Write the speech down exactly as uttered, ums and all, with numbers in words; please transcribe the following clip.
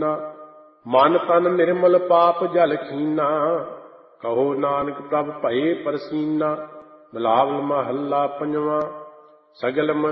ਦੀਨਾ। ਮਨ ਤਨ ਨਿਰਮਲ ਪਾਪ ਜਲ ਖੀਨਾ, ਕਹੋ ਨਾਨਕ ਪ੍ਰਭ ਭਏ ਪਰਸੀਨਾ। ਬਿਲਾਵਲ ਮਹੱਲਾ ਪੰਜਵਾਂ। ਸਗਲ